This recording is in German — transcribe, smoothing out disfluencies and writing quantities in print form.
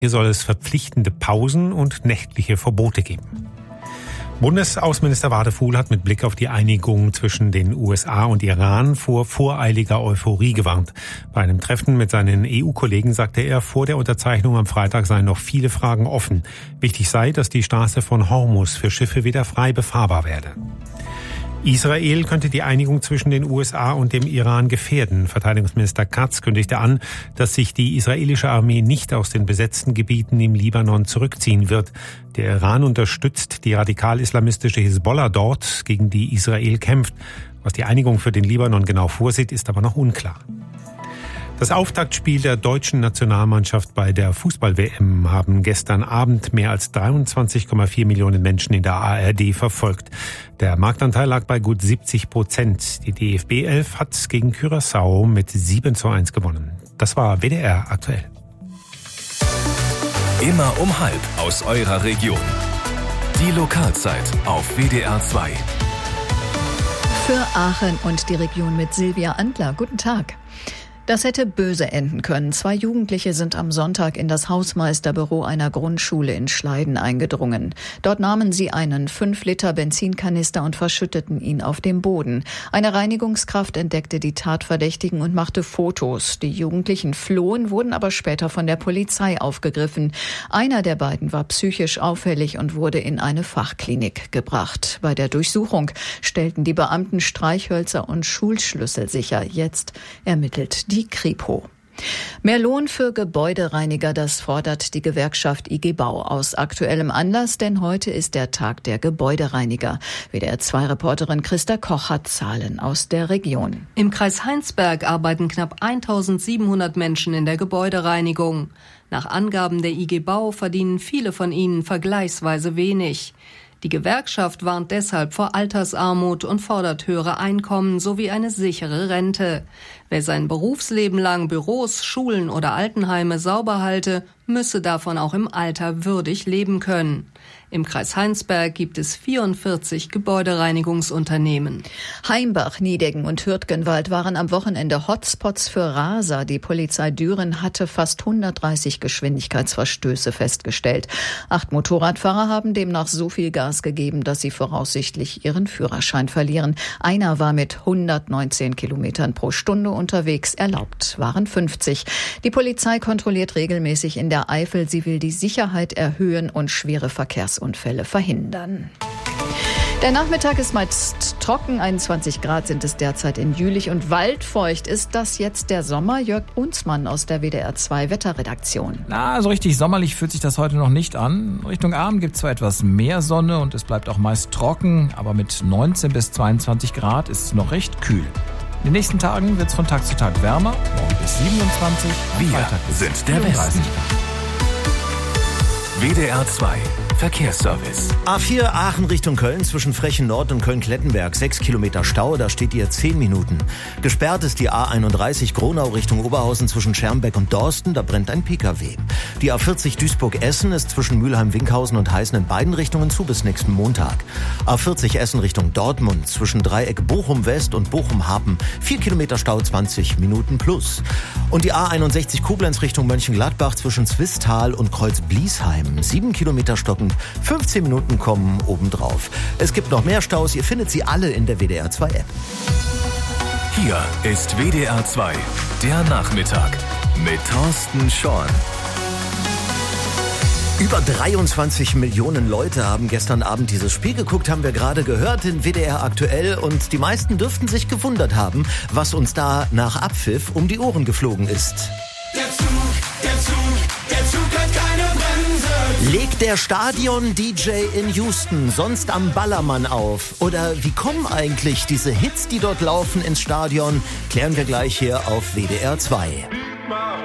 Hier soll es verpflichtende Pausen und nächtliche Verbote geben. Bundesaußenminister Wadefuhl hat mit Blick auf die Einigung zwischen den USA und Iran vor voreiliger Euphorie gewarnt. Bei einem Treffen mit seinen EU-Kollegen sagte er, vor der Unterzeichnung am Freitag seien noch viele Fragen offen. Wichtig sei, dass die Straße von Hormuz für Schiffe wieder frei befahrbar werde. Israel könnte die Einigung zwischen den USA und dem Iran gefährden. Verteidigungsminister Katz kündigte an, dass sich die israelische Armee nicht aus den besetzten Gebieten im Libanon zurückziehen wird. Der Iran unterstützt die radikal-islamistische Hisbollah dort, gegen die Israel kämpft. Was die Einigung für den Libanon genau vorsieht, ist aber noch unklar. Das Auftaktspiel der deutschen Nationalmannschaft bei der Fußball-WM haben gestern Abend mehr als 23,4 Millionen Menschen in der ARD verfolgt. Der Marktanteil lag bei gut 70%. Die DFB 11 hat gegen Curaçao mit 7:1 gewonnen. Das war WDR aktuell. Immer um 12 aus eurer Region. Die Lokalzeit auf WDR 2. Für Aachen und die Region mit Silvia Antler. Guten Tag. Das hätte böse enden können. 2 Jugendliche sind am Sonntag in das Hausmeisterbüro einer Grundschule in Schleiden eingedrungen. Dort nahmen sie einen 5-Liter Benzinkanister und verschütteten ihn auf dem Boden. Eine Reinigungskraft entdeckte die Tatverdächtigen und machte Fotos. Die Jugendlichen flohen, wurden aber später von der Polizei aufgegriffen. Einer der beiden war psychisch auffällig und wurde in eine Fachklinik gebracht. Bei der Durchsuchung stellten die Beamten Streichhölzer und Schulschlüssel sicher. Jetzt ermittelt die Kripo. Mehr Lohn für Gebäudereiniger, das fordert die Gewerkschaft IG Bau aus aktuellem Anlass, denn heute ist der Tag der Gebäudereiniger. WDR-2-Reporterin Christa Koch hat Zahlen aus der Region. Im Kreis Heinsberg arbeiten knapp 1700 Menschen in der Gebäudereinigung. Nach Angaben der IG Bau verdienen viele von ihnen vergleichsweise wenig. Die Gewerkschaft warnt deshalb vor Altersarmut und fordert höhere Einkommen sowie eine sichere Rente. Wer sein Berufsleben lang Büros, Schulen oder Altenheime sauber halte, müsse davon auch im Alter würdig leben können. Im Kreis Heinsberg gibt es 44 Gebäudereinigungsunternehmen. Heimbach, Niedegen und Hürtgenwald waren am Wochenende Hotspots für Raser. Die Polizei Düren hatte fast 130 Geschwindigkeitsverstöße festgestellt. 8 Motorradfahrer haben demnach so viel Gas gegeben, dass sie voraussichtlich ihren Führerschein verlieren. Einer war mit 119 Kilometern pro Stunde unterwegs. Erlaubt waren 50. Die Polizei kontrolliert regelmäßig in der Eifel. Sie will die Sicherheit erhöhen und schwere Verkehrsunfälle verhindern. Der Nachmittag ist meist trocken, 21 Grad sind es derzeit in Jülich und waldfeucht. Ist das jetzt der Sommer? Jörg Unzmann aus der WDR 2 Wetterredaktion. So richtig sommerlich fühlt sich das heute noch nicht an. Richtung Abend gibt es zwar etwas mehr Sonne und es bleibt auch meist trocken, aber mit 19 bis 22 Grad ist es noch recht kühl. In den nächsten Tagen wird es von Tag zu Tag wärmer, morgen bis 27, am Freitag bis sind der 34 Westen. Grad. WDR 2 Verkehrsservice. A4 Aachen Richtung Köln zwischen Frechen Nord und Köln-Klettenberg. 6 Kilometer Stau, da steht ihr 10 Minuten. Gesperrt ist die A31 Gronau Richtung Oberhausen zwischen Schermbeck und Dorsten, da brennt ein Pkw. Die A40 Duisburg-Essen ist zwischen Mülheim-Winkhausen und Heißen in beiden Richtungen zu bis nächsten Montag. A40 Essen Richtung Dortmund zwischen Dreieck Bochum-West und Bochum-Hapen. 4 Kilometer Stau, 20 Minuten plus. Und die A61 Koblenz Richtung Mönchengladbach zwischen Zwistal und Kreuz-Bliesheim. 7 Kilometer stockend, 15 Minuten kommen obendrauf. Es gibt noch mehr Staus, ihr findet sie alle in der WDR 2 App. Hier ist WDR 2, der Nachmittag mit Thorsten Schorn. Über 23 Millionen Leute haben gestern Abend dieses Spiel geguckt, haben wir gerade gehört in WDR aktuell. Und die meisten dürften sich gewundert haben, was uns da nach Abpfiff um die Ohren geflogen ist. Der Zug hat keine Bremse. Legt der Stadion-DJ in Houston sonst am Ballermann auf? Oder wie kommen eigentlich diese Hits, die dort laufen, ins Stadion? Klären wir gleich hier auf WDR 2.